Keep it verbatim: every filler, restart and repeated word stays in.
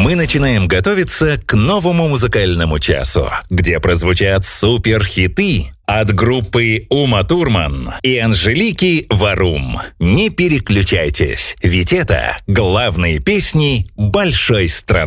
мы начинаем готовиться к новому музыкальному часу, где прозвучат суперхиты от группы Ума Турман и Анжелики Варум. Не переключайтесь, ведь это главные песни большой страны.